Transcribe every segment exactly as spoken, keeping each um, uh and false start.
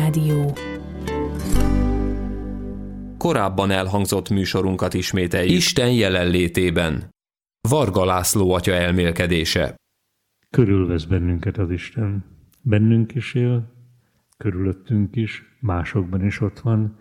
Rádió. Korábban elhangzott műsorunkat ismételjük. Isten jelenlétében. Varga László atya elmélkedése. Körülvesz bennünket az Isten. Bennünk is él, körülöttünk is, másokban is ott van.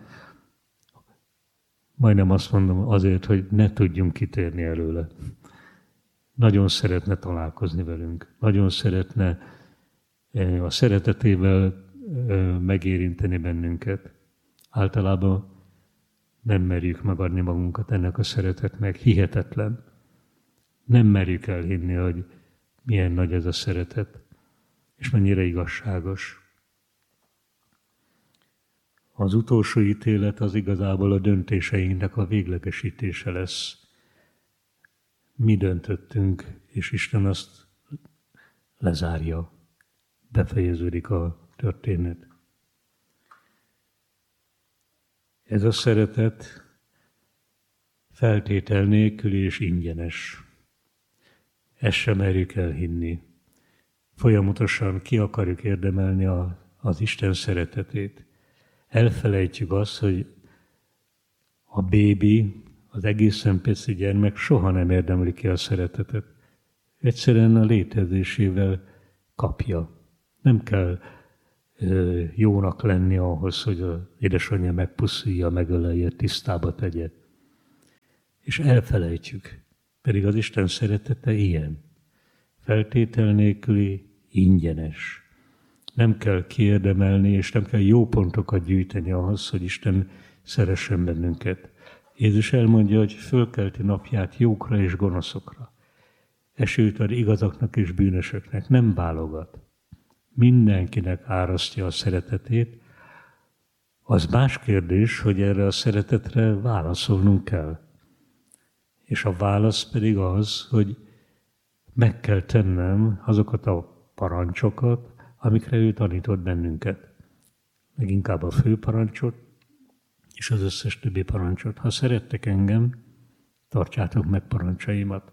Majdnem azt mondom azért, hogy ne tudjunk kitérni előle. Nagyon szeretne találkozni velünk. Nagyon szeretne a szeretetével megérinteni bennünket. Általában nem merjük megadni magunkat ennek a szeretetnek. Hihetetlen. Nem merjük elhinni, hogy milyen nagy ez a szeretet, és mennyire igazságos. Az utolsó ítélet az igazából a döntéseinknek a véglegesítése lesz. Mi döntöttünk, és Isten azt lezárja. Befejeződik a történet. Ez a szeretet feltétel nélkül és ingyenes. Ezt sem merjük elhinni. Folyamatosan ki akarjuk érdemelni a, az Isten szeretetét. Elfelejtjük azt, hogy a bébi, az egészen pici gyermek soha nem érdemli ki a szeretetet. Egyszerűen a létezésével kapja. Nem kell ö, jónak lenni ahhoz, hogy az édesanyja megpuszilja, megölelje, tisztába tegye. És elfelejtjük. Pedig az Isten szeretete ilyen. Feltétel nélküli, ingyenes. Nem kell kiérdemelni, és nem kell jó pontokat gyűjteni ahhoz, hogy Isten szeressen bennünket. Jézus elmondja, hogy fölkelti napját jókra és gonoszokra. Esőt ad igazaknak és bűnösöknek, nem válogat. Mindenkinek árasztja a szeretetét. Az más kérdés, hogy erre a szeretetre válaszolnunk kell. És a válasz pedig az, hogy meg kell tennem azokat a parancsokat, amikre ő tanított bennünket. Leginkább a fő parancsot, és az összes többi parancsot. Ha szerettek engem, tartsátok meg parancsaimat.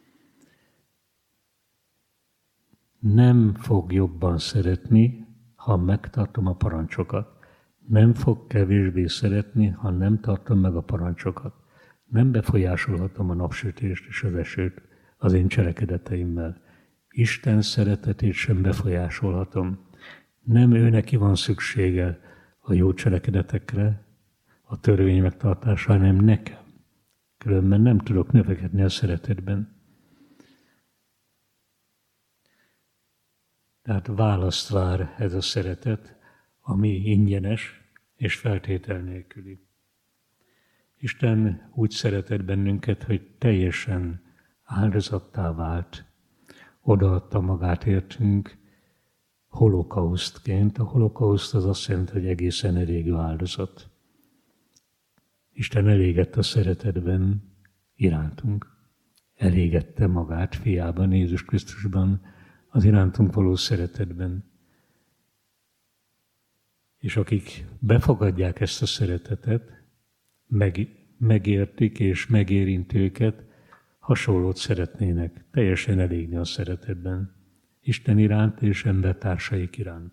Nem fog jobban szeretni, ha megtartom a parancsokat. Nem fog kevésbé szeretni, ha nem tartom meg a parancsokat. Nem befolyásolhatom a napsütést és az esőt az én cselekedeteimmel. Isten szeretetét sem befolyásolhatom. Nem ő neki van szüksége a jó cselekedetekre, a törvény megtartása, hanem nekem. Különben nem tudok növekedni a szeretetben. Tehát választ vár ez a szeretet, ami ingyenes és feltétel nélküli. Isten úgy szeretett bennünket, hogy teljesen áldozattá vált. Odaadta magát értünk holokausztként. A holokauszt az azt jelenti, hogy egészen elégő áldozat. Isten elégett a szeretetben irántunk. Elégette magát fiában, Jézus Krisztusban, az irántunk való szeretetben. És akik befogadják ezt a szeretetet, meg, megértik és megérinti őket, hasonlót szeretnének, teljesen elégni a szeretetben. Isten iránt és embertársaik iránt.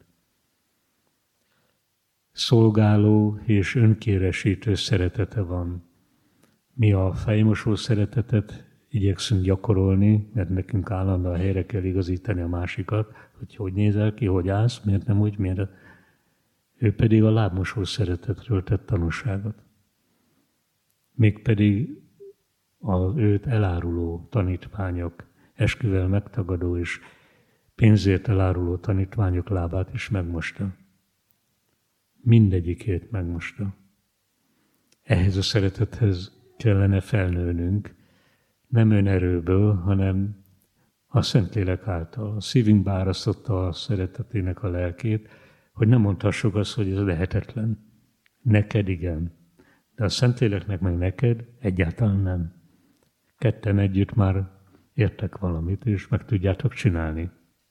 Szolgáló és önkéresítő szeretete van. Mi a fejmosó szeretetet igyekszünk gyakorolni, mert nekünk állandóan helyre kell igazítani a másikat, hogy hogy nézel ki, hogy állsz, miért nem úgy, miért. Ő pedig a lábmosó szeretetről tett tanúságot. Mégpedig az őt eláruló tanítványok, esküvel megtagadó és pénzért eláruló tanítványok lábát is megmosta. Mindegyikét megmosta. Ehhez a szeretethez kellene felnőnünk, nem önerőből, hanem a Szentlélek által. A szívünkbe árasztotta a szeretetének a lelkét, hogy nem mondhassuk azt, hogy ez lehetetlen. Neked igen, de a Szentléleknek meg neked egyáltalán nem. Ketten együtt már értek valamit, és meg tudjátok csinálni.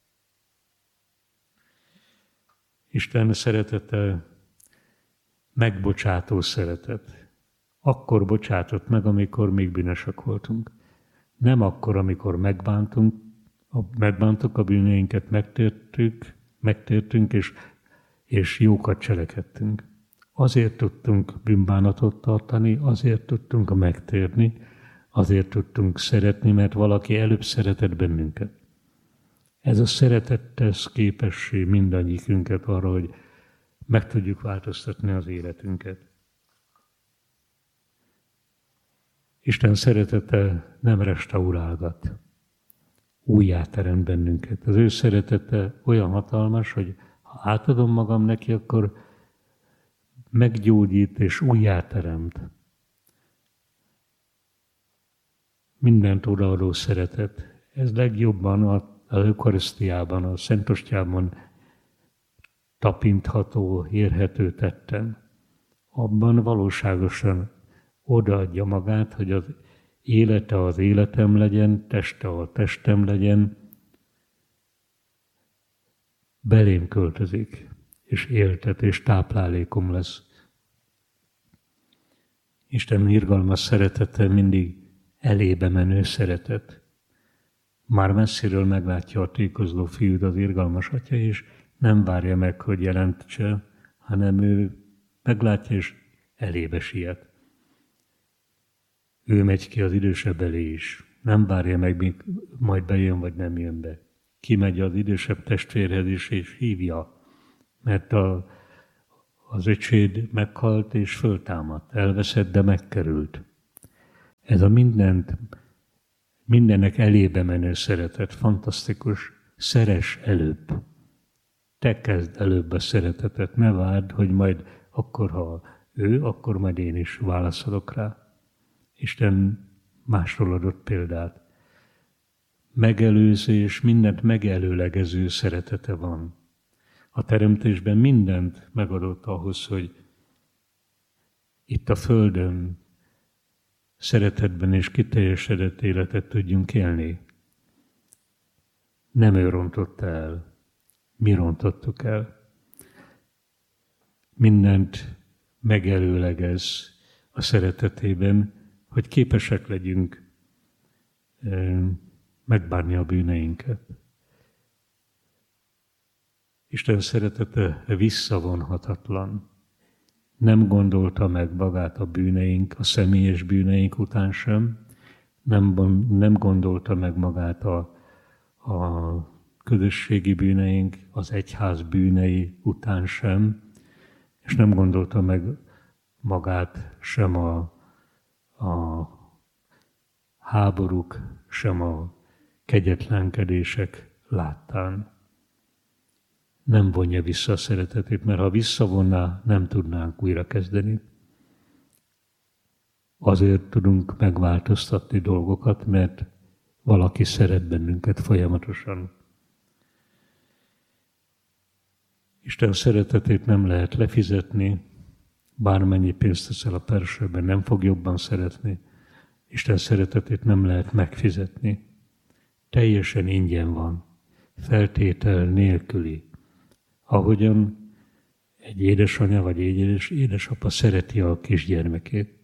Isten szeretete megbocsátó szeretet. Akkor bocsátott meg, amikor még bűnösök voltunk. Nem akkor, amikor megbántunk, megbántuk a bűneinket, megtértük, megtértünk, és és jókat cselekedtünk. Azért tudtunk bűnbánatot tartani, azért tudtunk megtérni, azért tudtunk szeretni, mert valaki előbb szeretett bennünket. Ez a szeretet tesz képessé mindannyiunkat arra, hogy meg tudjuk változtatni az életünket. Isten szeretete nem restaurálgat, újjáteremt bennünket. Az ő szeretete olyan hatalmas, hogy ha átadom magam neki, akkor meggyógyít és újjáteremt. Mindent odaadó szeretet. Ez legjobban az Eucharisztiában, a Szentostyában tapintható, érhető tetten. Abban valóságosan odaadja magát, hogy az élete az életem legyen, teste a testem legyen, belém költözik, és éltet, és táplálékom lesz. Isten irgalmas szeretete mindig elébe menő szeretet. Már messziről meglátja a tékozló fiút az irgalmas atya, és nem várja meg, hogy jelentse, hanem ő meglátja, és elébe siet. Ő megy ki az idősebb elé is. Nem várja meg, míg majd bejön, vagy nem jön be. Kimegy az idősebb testvérhez is, és hívja, mert a, az öcséd meghalt és föltámadt, elveszett, de megkerült. Ez a mindent, mindennek elébe menő szeretet, fantasztikus, szeress előbb. Te kezd előbb a szeretetet, ne várd, hogy majd akkor, ha ő, akkor majd én is válaszolok rá. Isten másról adott példát. Megelőző és mindent megelőlegező szeretete van. A teremtésben mindent megadott ahhoz, hogy itt a Földön szeretetben és kiteljesedett életet tudjunk élni. Nem ő rontotta el, mi rontottuk el. Mindent megelőlegez a szeretetében, hogy képesek legyünk megbánni a bűneinket. Isten szeretete visszavonhatatlan. Nem gondolta meg magát a bűneink, a személyes bűneink után sem, nem, nem gondolta meg magát a, a közösségi bűneink, az egyház bűnei után sem, és nem gondolta meg magát sem a, a háborúk, sem a kegyetlenkedések láttán. Nem vonja vissza a szeretetét, mert ha visszavonná, nem tudnánk újra kezdeni. Azért tudunk megváltoztatni dolgokat, mert valaki szeret bennünket folyamatosan. Isten szeretetét nem lehet lefizetni, bármennyi pénzt teszel a persőben, nem fog jobban szeretni. Isten szeretetét nem lehet megfizetni. Teljesen ingyen van, feltétel nélküli. Ahogyan egy édesanya vagy egy édesapa szereti a kisgyermekét.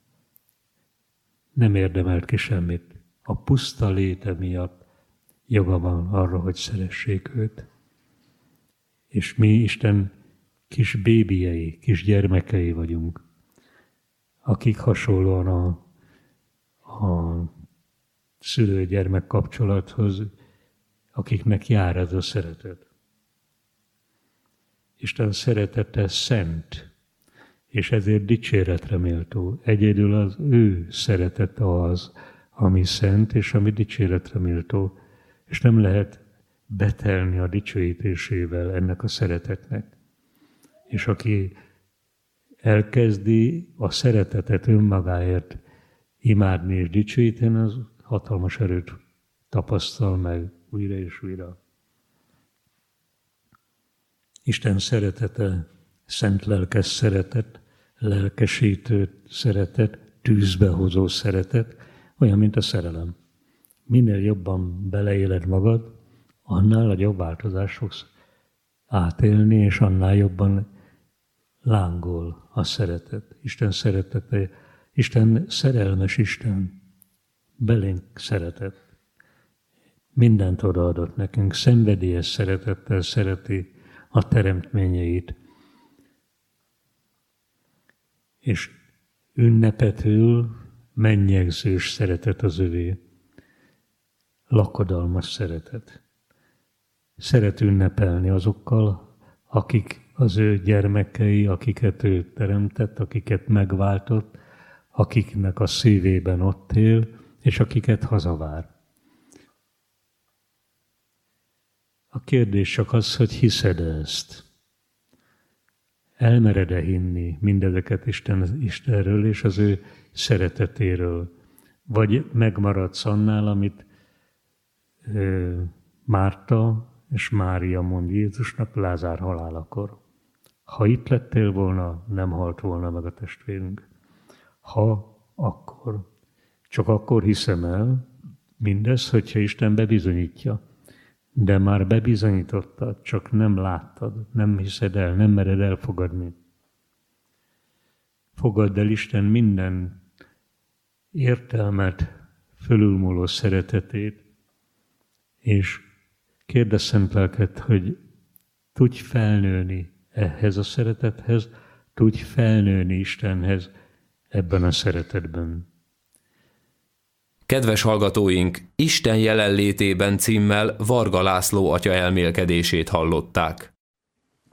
Nem érdemelt ki semmit. A puszta léte miatt joga van arra, hogy szeressék őt. És mi Isten kis bébiei, kis gyermekei vagyunk, akik hasonlóan a, a szülő-gyermek kapcsolathoz, akiknek jár ez a szeretet. Isten szeretete szent, és ezért dicséretre méltó. Egyedül az ő szeretete az, ami szent, és ami dicséretre méltó, és nem lehet betelni a dicsőítésével ennek a szeretetnek. És aki elkezdi a szeretetet önmagáért imádni és dicsőíteni, az hatalmas erőt tapasztal meg újra és újra. Isten szeretete, szent lelkes szeretet, lelkesítő szeretet, tűzbe hozó szeretet, olyan, mint a szerelem. Minél jobban beleéled magad, annál nagyobb változást fogsz átélni, és annál jobban lángol a szeretet. Isten szeretete, Isten szerelmes Isten, belénk szeretett. Mindent odaadott nekünk, szenvedélyes szeretettel szereti a teremtményeit. És ünnepetül mennyegzős szeretet az övé. Lakodalmas szeretet. Szeret ünnepelni azokkal, akik az ő gyermekei, akiket ő teremtett, akiket megváltott, akiknek a szívében ott él, és akiket hazavár. A kérdés csak az, hogy hiszed ezt. Elmered-e hinni mindezeket Isten, Istenről és az ő szeretetéről? Vagy megmaradsz annál, amit ö, Márta és Mária mond Jézusnak Lázár halálakor. Ha itt lettél volna, nem halt volna meg a testvérünk. Ha, akkor. Csak akkor hiszem el mindez, hogyha Isten bebizonyítja. De már bebizonyítottad, csak nem láttad, nem hiszed el, nem mered elfogadni. Fogadd el Isten minden értelmet, fölülmúló szeretetét, és kérdezz szent lelket, hogy tudj felnőni ehhez a szeretethez, tudj felnőni Istenhez ebben a szeretetben. Kedves hallgatóink, Isten jelenlétében címmel Varga László atya elmélkedését hallották.